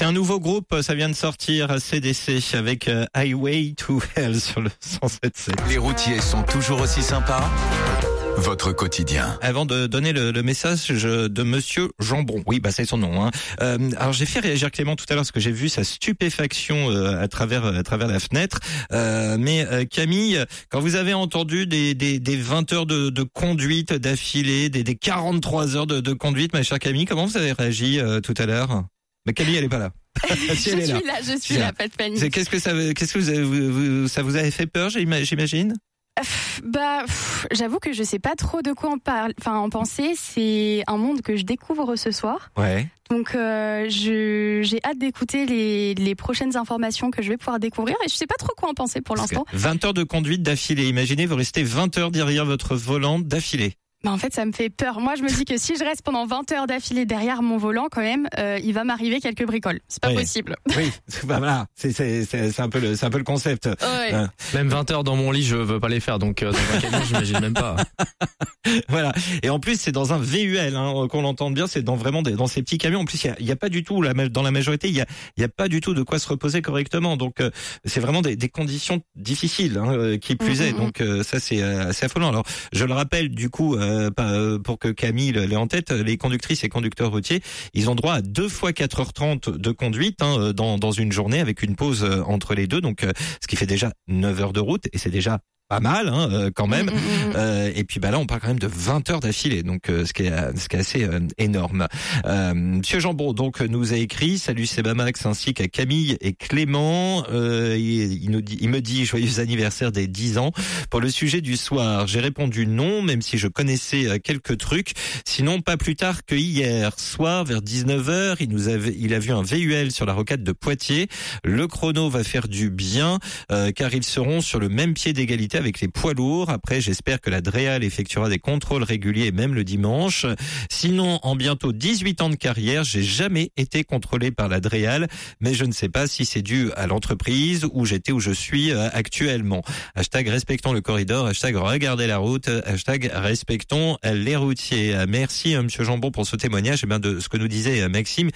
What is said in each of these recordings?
C'est un nouveau groupe, ça vient de sortir, CDC, avec Highway to Hell sur le 107.7. Les routiers sont toujours aussi sympas. Votre quotidien. Avant de donner le message de Monsieur Jambon, oui, c'est son nom. Alors j'ai fait réagir Clément tout à l'heure parce que j'ai vu sa stupéfaction à travers la fenêtre. Mais Camille, quand vous avez entendu des 20 heures de conduite d'affilée, des 43 heures de conduite, ma chère Camille, comment vous avez réagi tout à l'heure? Mais Camille, elle est pas là. Si je suis là, pas de panique. Qu'est-ce que ça vous avait fait peur, j'imagine? J'avoue que je sais pas trop de quoi en penser. C'est un monde que je découvre ce soir. Ouais. Donc j'ai hâte d'écouter les prochaines informations que je vais pouvoir découvrir et je sais pas trop quoi en penser pour l'instant. 20 heures de conduite d'affilée. Imaginez, vous restez 20 heures derrière votre volant d'affilée. En fait, ça me fait peur. Moi, je me dis que si je reste pendant 20 heures d'affilée derrière mon volant, quand même, il va m'arriver quelques bricoles. C'est pas possible. Oui, voilà, c'est un peu le concept. Ouais. Même 20 heures dans mon lit, je veux pas les faire, donc dans un camion, j'imagine même pas. Voilà. Et en plus, c'est dans un VUL, qu'on l'entende bien, c'est dans ces petits camions. En plus, il y a pas du tout, dans la majorité, il y a pas du tout de quoi se reposer correctement. Donc, c'est vraiment des conditions difficiles, qui plus est. Donc, ça, c'est assez affolant. Alors, je le rappelle, du coup, pour que Camille l'ait en tête, les conductrices et conducteurs routiers, ils ont droit à 2 fois 4h30 de conduite dans une journée avec une pause entre les deux, donc ce qui fait déjà 9 heures de route et c'est déjà pas mal quand même. Et puis là on parle quand même de 20 heures d'affilée, donc ce qui est assez énorme. Monsieur Jambon donc nous a écrit: salut Sebamax ainsi qu'à Camille et Clément. Il me dit joyeux anniversaire des 10 ans. Pour le sujet du soir, j'ai répondu non, même si je connaissais quelques trucs. Sinon pas plus tard que hier soir vers 19h, il a vu un VUL sur la rocade de Poitiers. Le chrono va faire du bien car ils seront sur le même pied d'égalité avec les poids lourds. Après, j'espère que la Dreal effectuera des contrôles réguliers même le dimanche. Sinon, en bientôt 18 ans de carrière, j'ai jamais été contrôlé par la Dreal, mais je ne sais pas si c'est dû à l'entreprise où j'étais, où je suis actuellement. Hashtag respectons le corridor, hashtag regardez la route, hashtag respectons les routiers. Merci Monsieur Jambon pour ce témoignage. Et bien de ce que nous disait Maxime,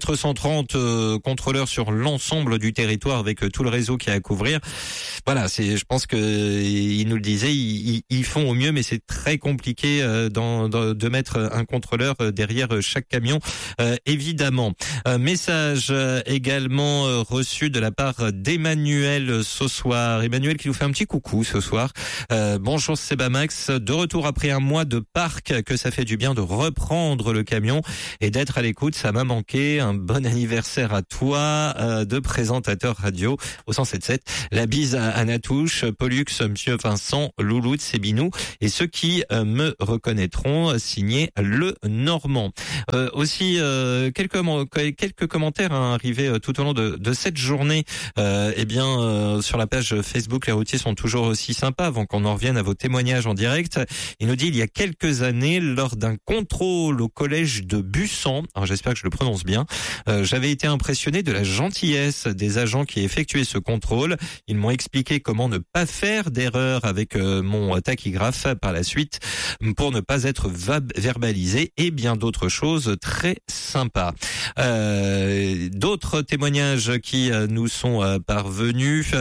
430 contrôleurs sur l'ensemble du territoire avec tout le réseau qu'il y a à couvrir. Voilà, je pense que il nous le disait, ils font au mieux, mais c'est très compliqué de mettre un contrôleur derrière chaque camion, évidemment. Message également reçu de la part d'Emmanuel ce soir. Emmanuel qui nous fait un petit coucou ce soir. Bonjour Sebamax, de retour après un mois de parc, que ça fait du bien de reprendre le camion et d'être à l'écoute, ça m'a manqué. Un bon anniversaire à toi, de présentateur radio au 107.7. La bise à Anatouche, Pollux, Monsieur Vincent, Louloute, Sébinou et ceux qui me reconnaîtront, signé le Normand. Aussi quelques commentaires arrivés tout au long de cette journée. Sur la page Facebook, les routiers sont toujours aussi sympas. Avant qu'on en revienne à vos témoignages en direct, il nous dit: il y a quelques années, lors d'un contrôle au collège de Bussan, alors j'espère que je le prononce bien, j'avais été impressionné de la gentillesse des agents qui effectuaient ce contrôle. Ils m'ont expliqué comment ne pas faire d'erreur avec mon tachygraphe par la suite pour ne pas être verbalisé et bien d'autres choses très sympas. D'autres témoignages qui nous sont parvenus.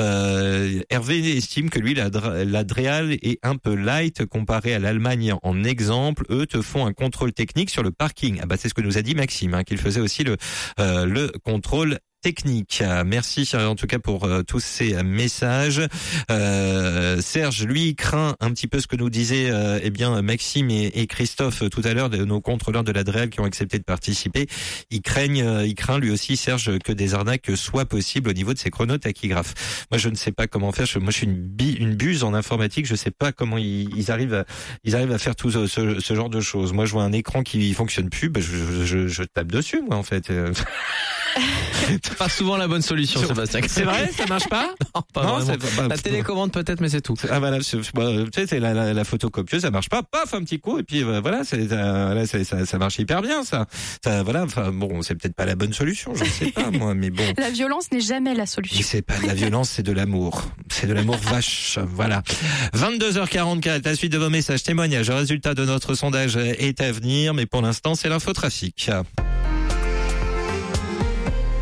Hervé estime que lui, la Dreal est un peu light comparé à l'Allemagne en exemple. Eux te font un contrôle technique sur le parking. C'est ce que nous a dit Maxime, qu'il faisait aussi le contrôle technique. Merci en tout cas pour tous ces messages. Serge, lui, craint un petit peu ce que nous disaient Maxime et Christophe tout à l'heure, nos contrôleurs de la Dreal qui ont accepté de participer. Il craint lui aussi, Serge, que des arnaques soient possibles au niveau de ces chronotachygraphes. Moi, je ne sais pas comment faire. Moi, je suis une buse en informatique. Je sais pas comment ils arrivent à faire tout ce genre de choses. Moi, je vois un écran qui fonctionne plus, je tape dessus, moi, en fait. Pas souvent la bonne solution, Sébastien. C'est vrai, ça marche pas? Non, pas vraiment. La télécommande peut-être, mais c'est tout. Ah voilà, tu sais, c'est la photocopieuse, ça marche pas, paf, un petit coup, et puis voilà, ça marche hyper bien, ça. Voilà, enfin bon, c'est peut-être pas la bonne solution, je sais pas moi, mais bon. La violence n'est jamais la solution. Mais c'est pas de la violence, c'est de l'amour. C'est de l'amour vache, voilà. 22h44, la suite de vos messages, témoignages, le résultat de notre sondage est à venir, mais pour l'instant, c'est l'infotrafic.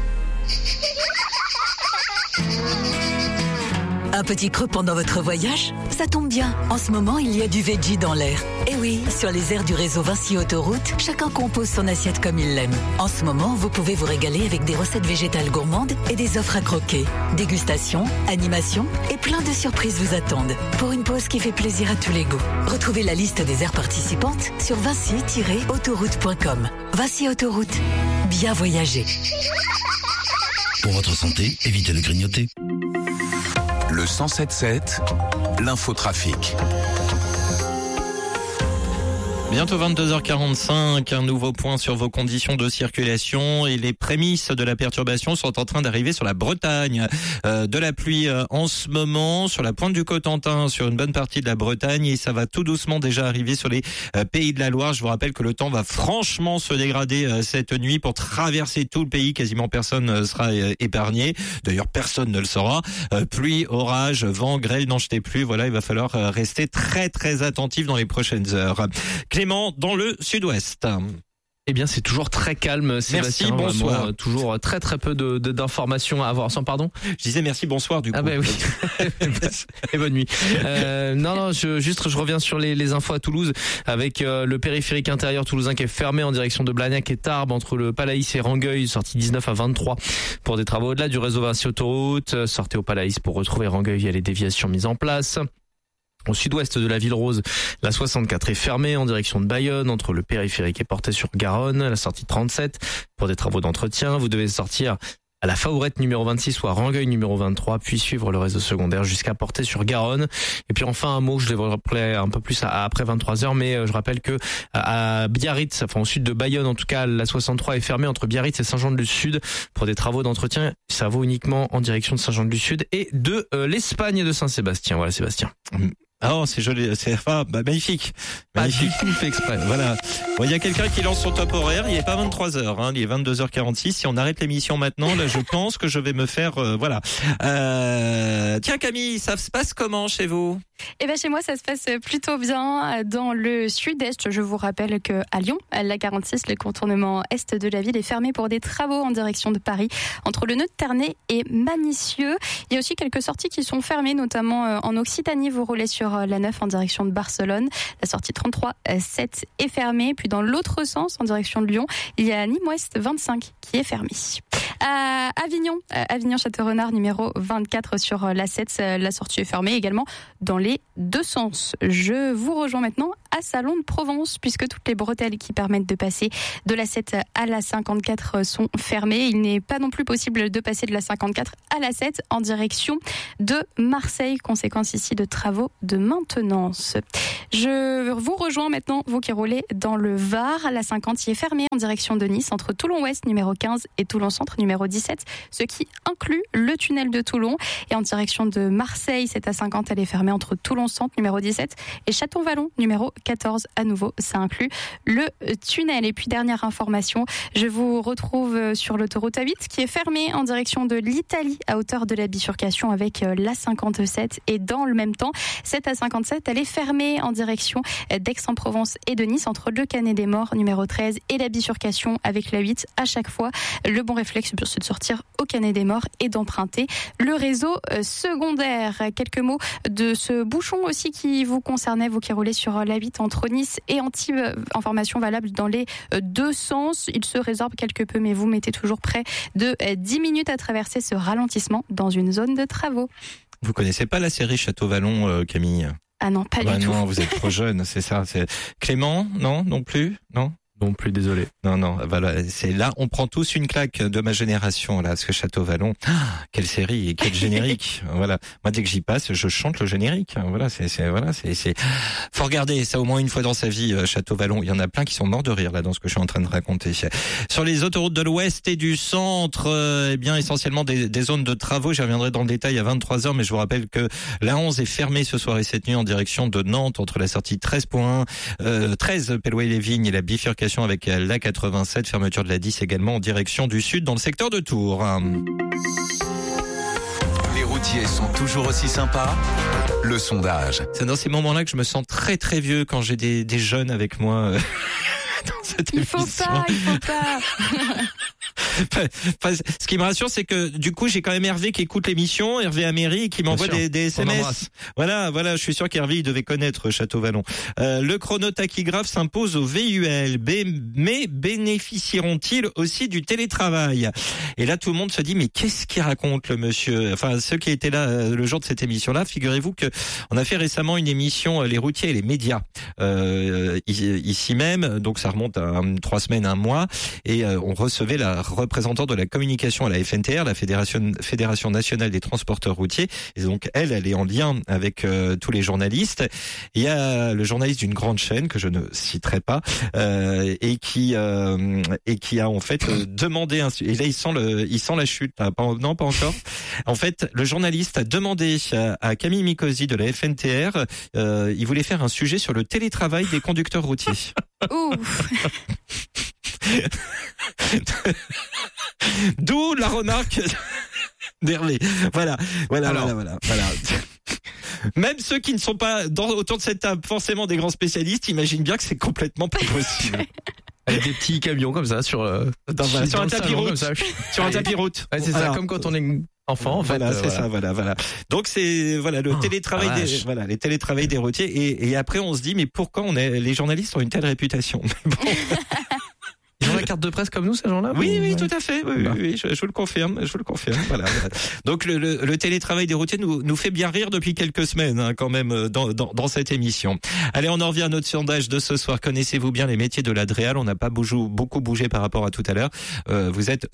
Un petit creux pendant votre voyage? Ça tombe bien. En ce moment, il y a du veggie dans l'air. Et oui, sur les aires du réseau Vinci Autoroute, chacun compose son assiette comme il l'aime. En ce moment, vous pouvez vous régaler avec des recettes végétales gourmandes et des offres à croquer. Dégustation, animation et plein de surprises vous attendent. Pour une pause qui fait plaisir à tous les goûts. Retrouvez la liste des aires participantes sur vinci-autoroute.com. Vinci Autoroute. Bien voyager. Pour votre santé, évitez de grignoter. Le 107.7, l'infotrafic. Bientôt 22h45, un nouveau point sur vos conditions de circulation et les prémices de la perturbation sont en train d'arriver sur la Bretagne. De la pluie en ce moment sur la pointe du Cotentin, sur une bonne partie de la Bretagne et ça va tout doucement déjà arriver sur les Pays de la Loire. Je vous rappelle que le temps va franchement se dégrader cette nuit pour traverser tout le pays. Quasiment personne ne sera épargné. D'ailleurs, personne ne le sera. Pluie, orage, vent, grêle, n'en jetez plus. Voilà, il va falloir rester très très attentif dans les prochaines heures. Clément, dans le sud-ouest. Eh bien, c'est toujours très calme, Sébastien. Merci, bonsoir. Vraiment, toujours très très peu d'informations à avoir. Sans pardon. Je disais merci, bonsoir du coup. Ah ben oui. Et bonne nuit. Je reviens sur les infos à Toulouse avec le périphérique intérieur toulousain qui est fermé en direction de Blagnac et Tarbes entre le Palaïs et Rangueil, sortie 19 à 23 pour des travaux au-delà du réseau Vinci Autoroute. Sortez au Palaïs pour retrouver Rangueil via les déviations mises en place. Au sud-ouest de la ville rose, la 64 est fermée en direction de Bayonne entre le périphérique et Portet sur Garonne, la sortie 37 pour des travaux d'entretien. Vous devez sortir à la Faourette numéro 26 ou à Rangueil numéro 23, puis suivre le réseau secondaire jusqu'à Portet sur Garonne. Et puis enfin un mot, je développerai un peu plus après 23h, mais je rappelle que à Biarritz, enfin au sud de Bayonne en tout cas, la 63 est fermée entre Biarritz et Saint-Jean-de-Luz-Sud pour des travaux d'entretien. Ça vaut uniquement en direction de Saint-Jean-de-Luz-Sud et de l'Espagne de Saint-Sébastien. Voilà Sébastien. Oh, c'est joli, c'est magnifique. Magnifique, tout fait exprès. Voilà. Bon, il y a quelqu'un qui lance son top horaire, il est pas 23h, hein, il est 22h46. Si on arrête l'émission maintenant, là, je pense que je vais me faire, voilà. Tiens, Camille, ça se passe comment chez vous? Eh ben, chez moi, ça se passe plutôt bien dans le sud-est. Je vous rappelle que à Lyon, la 46, le contournement est de la ville est fermé pour des travaux en direction de Paris, entre le nœud de Ternay et Manicieux. Il y a aussi quelques sorties qui sont fermées, notamment en Occitanie. Vous roulez sur la 9 en direction de Barcelone. La sortie 33-7 est fermée. Puis dans l'autre sens, en direction de Lyon, il y a Nîmes-Ouest 25 qui est fermée. À Avignon Château-Renard numéro 24 sur la 7, la sortie est fermée également dans les deux sens. Je vous rejoins maintenant à Salon de Provence puisque toutes les bretelles qui permettent de passer de la 7 à la 54 sont fermées. Il n'est pas non plus possible de passer de la 54 à la 7 en direction de Marseille, conséquence ici de travaux de maintenance. Je vous rejoins maintenant, vous qui roulez dans le Var. La 50 y est fermée en direction de Nice entre Toulon-Ouest numéro 15 et Toulon-Centre numéro 17, ce qui inclut le tunnel de Toulon. Et en direction de Marseille, cette A50, elle est fermée entre Toulon-Centre numéro 17 et Châton-Vallon numéro 14. À nouveau, ça inclut le tunnel. Et puis dernière information, je vous retrouve sur l'autoroute A8 qui est fermée en direction de l'Italie à hauteur de la bifurcation avec l'A57. Et dans le même temps, cette A57, elle est fermée en direction d'Aix-en-Provence et de Nice entre le Canet-des-Morts numéro 13 et la bifurcation avec la 8. À chaque fois, le bon réflexe, c'est de sortir au Canet-des-Morts et d'emprunter le réseau secondaire. Quelques mots de ce bouchon aussi qui vous concernait, vous qui roulez sur la 8 entre Nice et Antibes. Information valable dans les deux sens. Il se résorbe quelque peu, mais vous mettez toujours près de 10 minutes à traverser ce ralentissement dans une zone de travaux. Vous connaissez pas la série Château-Vallon, Camille? Ah non, pas du tout. Non, vous êtes trop jeune, c'est ça. Clément, non plus, non. Non plus, désolé. Non, voilà, c'est là, on prend tous une claque de ma génération, là, parce que Château-Vallon, quelle série et quel générique. Voilà. Moi, dès que j'y passe, je chante le générique. Voilà, c'est, faut regarder ça au moins une fois dans sa vie, Château-Vallon. Il y en a plein qui sont morts de rire, là, dans ce que je suis en train de raconter. Sur les autoroutes de l'Ouest et du Centre, eh bien, essentiellement des zones de travaux. J'y reviendrai dans le détail à 23h, mais je vous rappelle que la 11 est fermée ce soir et cette nuit en direction de Nantes, entre la sortie 13 Pellouet-les-Vignes et la bifurcation avec la 87, fermeture de la 10 également en direction du sud dans le secteur de Tours. Les routiers sont toujours aussi sympas. Le sondage. C'est dans ces moments-là que je me sens très très vieux quand j'ai des jeunes avec moi dans cette émission. Il faut pas. Enfin, ce qui me rassure, c'est que du coup, j'ai quand même Hervé qui écoute l'émission, Hervé Améry, et qui m'envoie des SMS. Voilà, je suis sûr qu'Hervé il devait connaître Château-Vallon. Le chronotachygraphe s'impose au VUL, mais bénéficieront-ils aussi du télétravail? Et là, tout le monde se dit, mais qu'est-ce qu'il raconte le monsieur? Enfin, ceux qui étaient là le jour de cette émission-là, figurez-vous que on a fait récemment une émission Les routiers et les médias ici même, donc ça remonte à 3 semaines, 1 mois, et on recevait la représentante de la communication à la FNTR, la Fédération nationale des transporteurs routiers, et donc elle est en lien avec tous les journalistes. Il y a le journaliste d'une grande chaîne que je ne citerai pas et qui a en fait demandé et là il sent la chute. Non, pas encore. En fait, le journaliste a demandé à Camille Mikosi de la FNTR, il voulait faire un sujet sur le télétravail des conducteurs routiers. Ouf. D'où la remarque d'Hervé. Voilà. Même ceux qui ne sont pas autour de cette table forcément des grands spécialistes imaginent bien que c'est complètement pas possible. Avec des petits camions comme ça sur un tapis route. Sur un tapis route. Ouais, c'est ça, comme quand on est enfant, en fait. Voilà, c'est ça, voilà. Donc c'est le télétravail les télétravail des routiers et après on se dit mais pourquoi les journalistes ont une telle réputation? Mais bon. Ils ont la carte de presse comme nous, ces gens-là? Oui, tout à fait. Oui, je le confirme. Voilà. Donc le télétravail des routiers nous fait bien rire depuis quelques semaines, hein, quand même, dans cette émission. Allez, on en revient à notre sondage de ce soir. Connaissez-vous bien les métiers de l'Adréal? On n'a pas beaucoup bougé par rapport à tout à l'heure. Vous êtes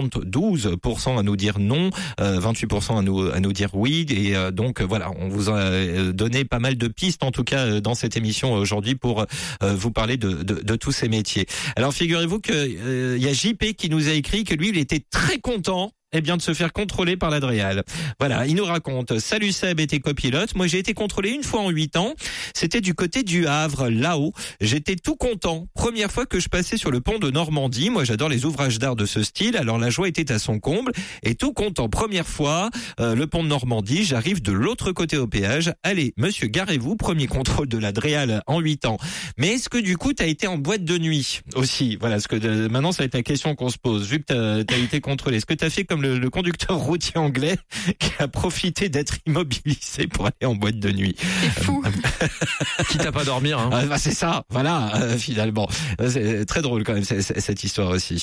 72% à nous dire non, 28% à nous dire oui, et donc voilà, on vous a donné pas mal de pistes, en tout cas, dans cette émission aujourd'hui pour vous parler de tous ces métiers. Alors figurez-vous que y a JP qui nous a écrit que lui il était très content de se faire contrôler par l'Adréal. Voilà, il nous raconte: salut Seb et tes copilotes, moi j'ai été contrôlé une fois en 8 ans, c'était du côté du Havre, là-haut, j'étais tout content, première fois que je passais sur le pont de Normandie, moi j'adore les ouvrages d'art de ce style, alors la joie était à son comble, et tout content, première fois, le pont de Normandie, j'arrive de l'autre côté au péage, allez monsieur garez-vous, premier contrôle de l'Adréal en 8 ans. Mais est-ce que du coup t'as été en boîte de nuit aussi? Voilà, parce que maintenant ça va être la question qu'on se pose, vu que t'as été contrôlé, est-ce que t'as fait comme le conducteur routier anglais qui a profité d'être immobilisé pour aller en boîte de nuit? C'est fou. Quitte à pas dormir. Hein. C'est ça, voilà, finalement. C'est très drôle quand même cette histoire aussi.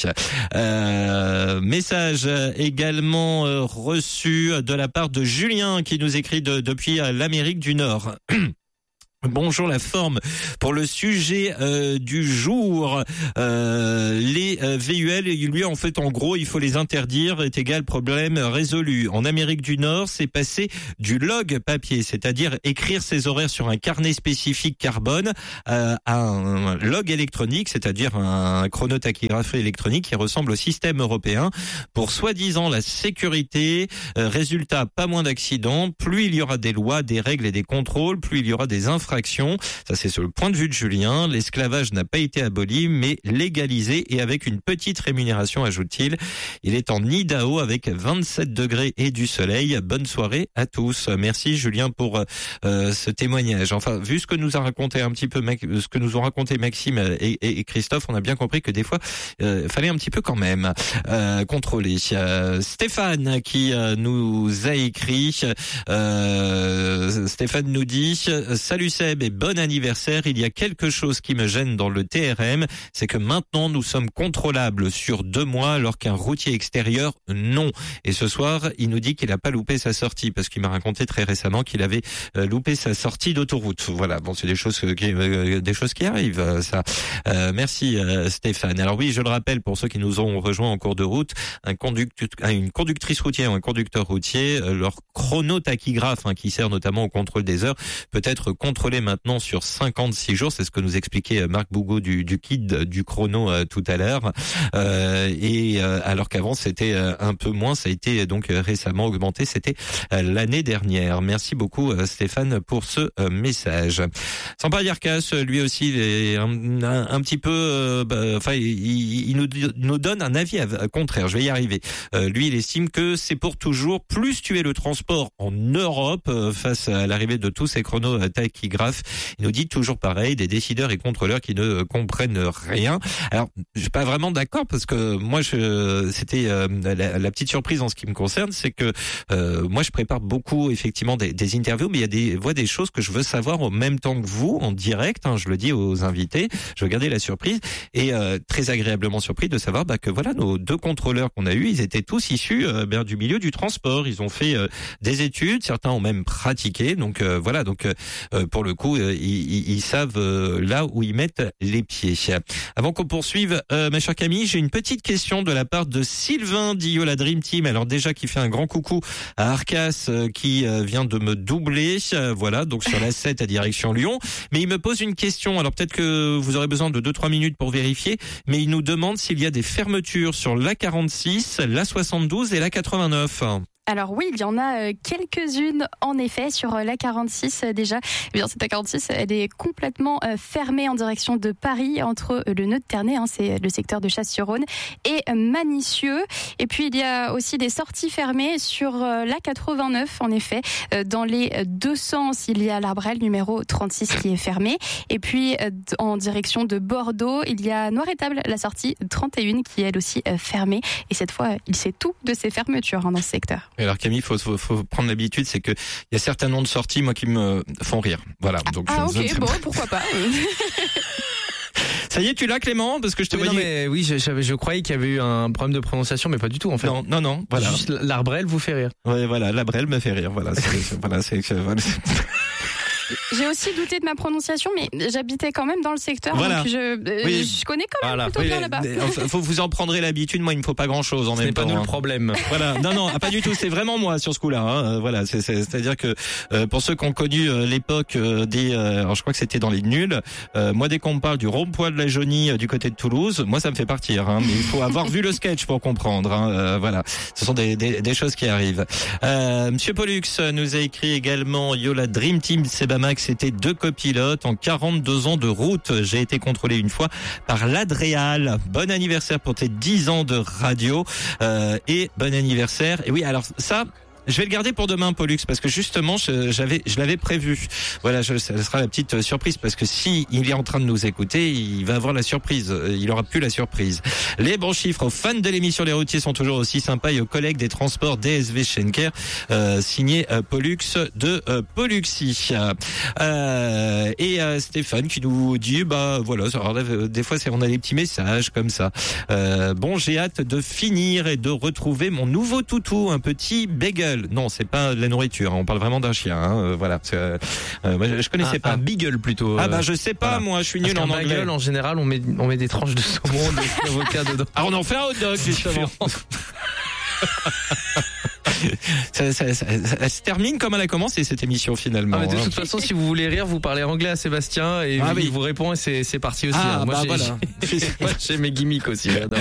Message également reçu de la part de Julien qui nous écrit depuis l'Amérique du Nord. Bonjour la forme. Pour le sujet du jour, les VUL, lui en fait en gros il faut les interdire, est égal problème résolu. En Amérique du Nord, c'est passé du log papier, c'est-à-dire écrire ses horaires sur un carnet spécifique carbone, à un log électronique, c'est-à-dire un chronotachygraphe électronique qui ressemble au système européen pour soi-disant la sécurité. Résultat, pas moins d'accidents. Plus il y aura des lois, des règles et des contrôles, plus il y aura des infractions. Ça, c'est sur le point de vue de Julien. L'esclavage n'a pas été aboli, mais légalisé et avec une petite rémunération, ajoute-t-il. Il est en Idaho avec 27 degrés et du soleil. Bonne soirée à tous. Merci Julien pour ce témoignage. Enfin, vu ce que nous a raconté un petit peu, ce que nous ont raconté Maxime et Christophe, on a bien compris que des fois, fallait un petit peu quand même contrôler. Stéphane qui nous a écrit. Stéphane nous dit: salut Seb et bon anniversaire. Il y a quelque chose qui me gêne dans le TRM, c'est que maintenant nous sommes contrôlables sur 2 mois alors qu'un routier extérieur non. Et ce soir, il nous dit qu'il n'a pas loupé sa sortie parce qu'il m'a raconté très récemment qu'il avait loupé sa sortie d'autoroute. Voilà, bon, c'est des choses qui arrivent, ça. Merci Stéphane. Alors oui, je le rappelle pour ceux qui nous ont rejoints en cours de route, une conductrice routière ou un conducteur routier, leur chronotachygraphe qui sert notamment au contrôle des heures peut être contrôlé maintenant sur 56 jours, c'est ce que nous expliquait Marc Bougaud du KID du chrono tout à l'heure, alors qu'avant c'était un peu moins, ça a été donc récemment augmenté, c'était l'année dernière. Merci beaucoup Stéphane pour ce message. Sympa Yarkas, lui aussi il est un petit peu, il nous donne un avis contraire, je vais y arriver. Lui il estime que c'est pour toujours, plus tu es le transport en Europe face à l'arrivée de tous ces chronotachygraphes, Télégraphe. Il nous dit toujours pareil, des décideurs et contrôleurs qui ne comprennent rien. Alors, je suis pas vraiment d'accord parce que moi, c'était la petite surprise en ce qui me concerne, c'est que moi, je prépare beaucoup effectivement des interviews, mais il y a des choses que je veux savoir en même temps que vous, en direct. Je le dis aux invités. Je veux garder la surprise et très agréablement surpris de savoir que voilà, nos 2 contrôleurs qu'on a eus, ils étaient tous issus du milieu du transport. Ils ont fait des études, certains ont même pratiqué. Donc voilà, donc pour le coup, ils savent là où ils mettent les pieds. Avant qu'on poursuive, ma chère Camille, j'ai une petite question de la part de Sylvain d'Iola Dream Team. Alors déjà, qui fait un grand coucou à Arcas, qui vient de me doubler. Voilà, donc sur la 7 à direction Lyon. Mais il me pose une question. Alors peut-être que vous aurez besoin de 2-3 minutes pour vérifier. Mais il nous demande s'il y a des fermetures sur l'A46, l'A72 et l'A89. Alors oui, il y en a quelques-unes en effet sur l'A46 déjà. Eh bien, cette A46, elle est complètement fermée en direction de Paris entre le nœud de Ternay, c'est le secteur de Chasse-sur-Rhône, et Manicieux. Et puis il y a aussi des sorties fermées sur l'A89 en effet. Dans les 2 sens, il y a l'Arbrel numéro 36 qui est fermé. Et puis en direction de Bordeaux, il y a Noir-Étable, la sortie 31 qui est elle aussi fermée. Et cette fois, il sait tout de ces fermetures dans ce secteur. Alors Camille, faut prendre l'habitude, c'est que il y a certains noms de sorties moi qui me font rire. Voilà. Donc ok, bon, pourquoi pas. Ça y est, tu l'as Clément, parce que je te voyais. Non mais oui, je croyais qu'il y avait eu un problème de prononciation, mais pas du tout en fait. Non, voilà. Juste l'Arbrel vous fait rire. Ouais, voilà, l'Arbrel me fait rire. Voilà, c'est. J'ai aussi douté de ma prononciation, mais j'habitais quand même dans le secteur, voilà. donc je connais quand même plutôt bien là-bas. Vous en prendrez l'habitude. Moi, il me faut pas grand-chose en même temps. C'est pas nous le problème. Voilà, non, pas du tout. C'est vraiment moi sur ce coup-là. Voilà, c'est-à-dire que pour ceux qui ont connu l'époque alors je crois que c'était dans les nuls. Moi, dès qu'on me parle du rond-point de la Jaunie du côté de Toulouse, moi, ça me fait partir. Mais il faut avoir vu le sketch pour comprendre. Voilà, ce sont des choses qui arrivent. Monsieur Pollux nous a écrit également Yola Dream Team Sebamax. C'était 2 copilotes en 42 ans de route. J'ai été contrôlé une fois par l'Adréal. Bon anniversaire pour tes 10 ans de radio et bon anniversaire. Et oui, alors ça, je vais le garder pour demain, Pollux, parce que justement, je l'avais prévu. Voilà, ça sera la petite surprise, parce que si il est en train de nous écouter, il va avoir la surprise. Il aura plus la surprise. Les bons chiffres aux fans de l'émission Les Routiers sont toujours aussi sympas, et aux collègues des transports DSV Schenker, signé Pollux de Polluxy. Et Stéphane qui nous dit, voilà, alors, des fois on a des petits messages comme ça. Bon, j'ai hâte de finir et de retrouver mon nouveau toutou, un petit bagel. Non, c'est pas de la nourriture. On parle vraiment d'un chien. Voilà. Moi, je connaissais pas. Un beagle plutôt. Je sais pas. Voilà. Moi, je suis nul en anglais. Bagel, en général, on met des tranches de saumon, d'avocat dedans. Ah, on en fait un hot dog justement. Ça se termine comme elle a commencé cette émission finalement. Mais de toute façon, si vous voulez rire, vous parlez anglais à Sébastien et il vous répond et c'est parti aussi. Moi, j'ai mes gimmicks aussi là-dedans.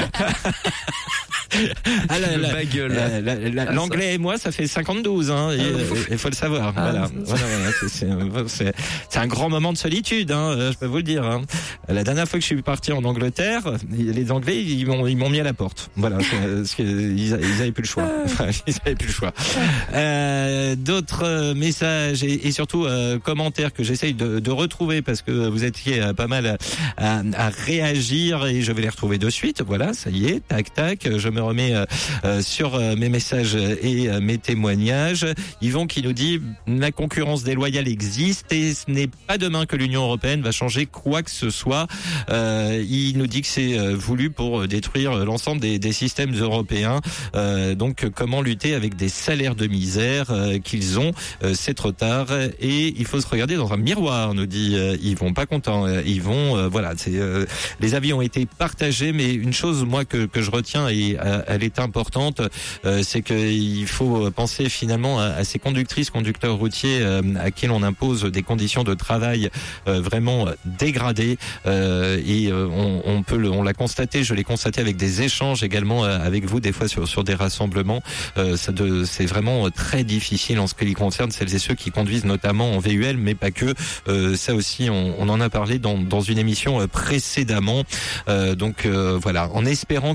L'anglais et moi, ça fait 52. Il faut le savoir. Voilà. C'est un grand moment de solitude. Je peux vous le dire. La dernière fois que je suis parti en Angleterre, les Anglais ils m'ont mis à la porte. Voilà, parce qu'ils avaient plus le choix. Ils avaient plus le choix. D'autres messages et surtout commentaires que j'essaye de retrouver parce que vous étiez pas mal à réagir et je vais les retrouver de suite. Voilà, ça y est, tac, je me remets sur mes messages et mes témoignages. Yvon qui nous dit la concurrence déloyale existe et ce n'est pas demain que l'Union européenne va changer quoi que ce soit. Il nous dit que c'est voulu pour détruire l'ensemble des systèmes européens. Donc comment lutter avec des salaires de misère qu'ils ont, c'est trop tard et il faut se regarder dans un miroir, nous dit Yvon. Pas content, Yvon. Voilà, les avis ont été partagés, mais une chose moi que je retiens et elle est importante, c'est qu'il faut penser finalement à ces conducteurs routiers à qui l'on impose des conditions de travail vraiment dégradées et on l'a constaté, je l'ai constaté avec des échanges également avec vous des fois sur des rassemblements. C'est vraiment très difficile en ce qui les concerne, celles et ceux qui conduisent notamment en VUL, mais pas que. Ça aussi, on en a parlé dans une émission précédemment. Donc voilà, en espérant que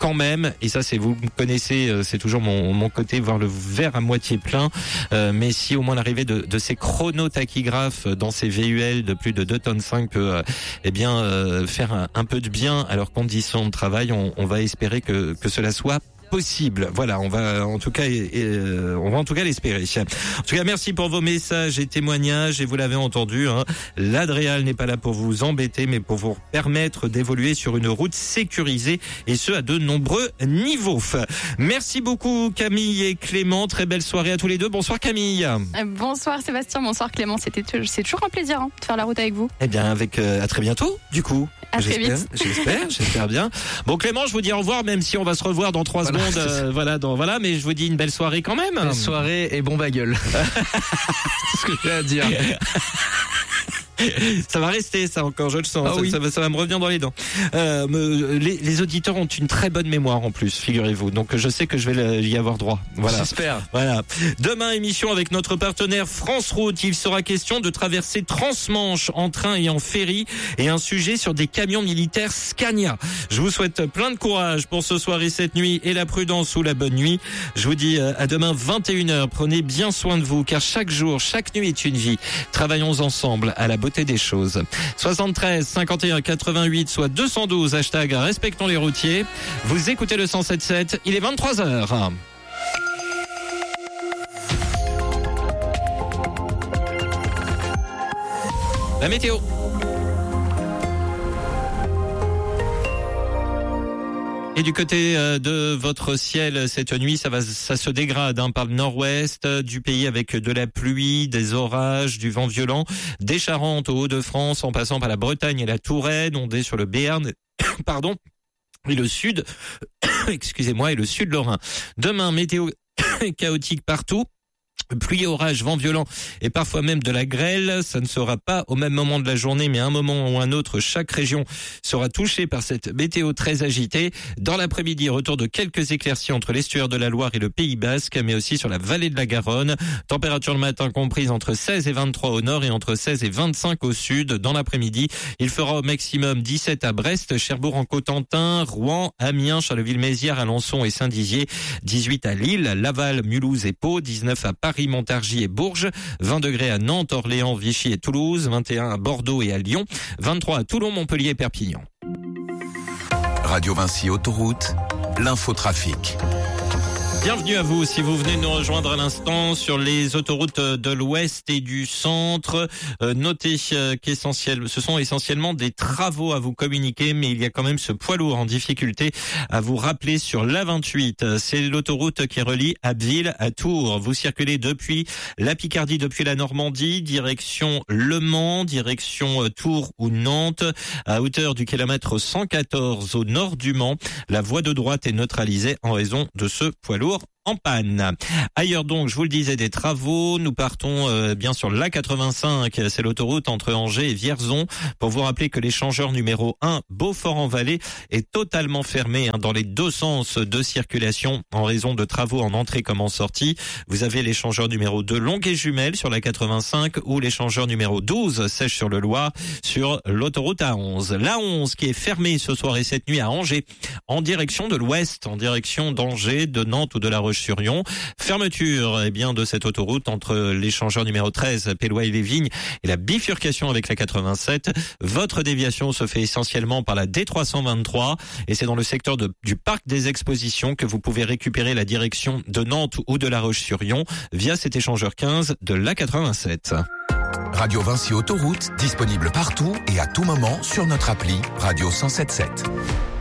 quand même, et ça c'est, vous me connaissez, c'est toujours mon côté voir le verre à moitié plein, mais si au moins l'arrivée de ces chronotachygraphes dans ces VUL de plus de 2,5 tonnes peut faire un peu de bien à leurs conditions de travail, on va espérer que cela soit possible. Voilà, on va en tout cas l'espérer. En tout cas, merci pour vos messages et témoignages, et vous l'avez entendu, hein, l'Adréal n'est pas là pour vous embêter, mais pour vous permettre d'évoluer sur une route sécurisée, et ce à de nombreux niveaux. Merci beaucoup Camille et Clément, très belle soirée à tous les deux. Bonsoir Camille. Bonsoir Sébastien, bonsoir Clément, c'est toujours un plaisir de faire la route avec vous. Eh bien, à très bientôt, du coup. À très vite. J'espère bien. Bon Clément, je vous dis au revoir, même si on va se revoir dans 3 secondes. Mais je vous dis une belle soirée quand même. Belle soirée et bon bagueule. C'est ce que j'ai à dire. Ça va rester ça encore, je le sens. Ah oui. Ça va me revenir dans les dents. Les auditeurs ont une très bonne mémoire en plus, figurez-vous. Donc je sais que je vais y avoir droit. Voilà. J'espère. Voilà. Demain, émission avec notre partenaire France Route. Il sera question de traverser Trans-Manche en train et en ferry, et un sujet sur des camions militaires Scania. Je vous souhaite plein de courage pour ce soir et cette nuit, et la prudence ou la bonne nuit. Je vous dis à demain 21h. Prenez bien soin de vous, car chaque jour, chaque nuit est une vie. Travaillons ensemble à la beauté des choses. 73 51 88 soit 212 hashtag respectons les routiers. Vous écoutez le 107.7, il est 23h. La météo. Et du côté de votre ciel, cette nuit, ça se dégrade par le nord-ouest du pays, avec de la pluie, des orages, du vent violent, des Charentes aux Hauts-de-France, en passant par la Bretagne et la Touraine, ondées sur le Béarn, et le sud, et le sud lorrain. Demain, météo chaotique partout. Pluie, orage, vent violent et parfois même de la grêle. Ça ne sera pas au même moment de la journée, mais à un moment ou un autre, chaque région sera touchée par cette météo très agitée. Dans l'après-midi, retour de quelques éclaircies entre l'estuaire de la Loire et le Pays Basque, mais aussi sur la vallée de la Garonne. Température le matin comprise entre 16 et 23 au nord et entre 16 et 25 au sud. Dans l'après-midi, il fera au maximum 17 à Brest, Cherbourg-en-Cotentin, Rouen, Amiens, Charleville-Mézières, Alençon et Saint-Dizier, 18 à Lille, Laval, Mulhouse et Pau, 19 à Paris, Montargis et Bourges, 20 degrés à Nantes, Orléans, Vichy et Toulouse, 21 à Bordeaux et à Lyon, 23 à Toulon, Montpellier et Perpignan. Radio Vinci Autoroute, l'infotrafic. Bienvenue à vous si vous venez nous rejoindre à l'instant sur les autoroutes de l'Ouest et du Centre. Notez ce sont essentiellement des travaux à vous communiquer, mais il y a quand même ce poids lourd en difficulté à vous rappeler sur l'A28. C'est l'autoroute qui relie Abbeville à Tours. Vous circulez depuis la Picardie, depuis la Normandie, direction Le Mans, direction Tours ou Nantes, à hauteur du kilomètre 114 au nord du Mans. La voie de droite est neutralisée en raison de ce poids lourd en panne. Ailleurs donc, je vous le disais, des travaux. Nous partons bien sur l'A85, c'est l'autoroute entre Angers et Vierzon, pour vous rappeler que l'échangeur numéro 1 Beaufort-en-Vallée est totalement fermé dans les deux sens de circulation en raison de travaux en entrée comme en sortie. Vous avez l'échangeur numéro 2 Longuet-Jumelles sur l'A85 ou l'échangeur numéro 12 Sèche-sur-le-Loir sur l'autoroute A11. L'A11 qui est fermée ce soir et cette nuit à Angers en direction de l'ouest, en direction d'Angers, de Nantes ou de La Roche-sur-Yon. Fermeture de cette autoroute entre l'échangeur numéro 13 Pélois-et-les-Vignes et la bifurcation avec la 87. Votre déviation se fait essentiellement par la D323 et c'est dans le secteur du parc des expositions que vous pouvez récupérer la direction de Nantes ou de La Roche-sur-Yon via cet échangeur 15 de la 87. Radio Vinci Autoroute, disponible partout et à tout moment sur notre appli Radio 107.7.